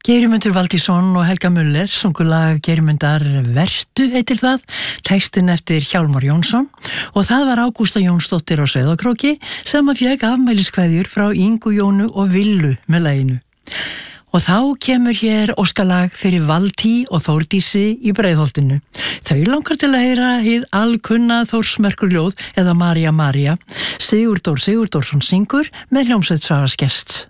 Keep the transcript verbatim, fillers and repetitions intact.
Geirmundur Valtýsson og Helga Müller sungu lag Geirmundar Vertu heitir það, textin eftir Hjálmar Jónsson og það var Ágústa Jónsdóttir á Sauðárkróki sem að fékk afmæliskveðjur frá Ingu Jónu og Villu með laginu. Og þá kemur hér óskalag fyrir Valtý og Þórdísi í Breiðholtinu. Þau langar til að heyra hið alkunna Þórsmerkurljóð eða María María. Sigurdór Sigurdórsson syngur með hljómsveit Svavars Gests.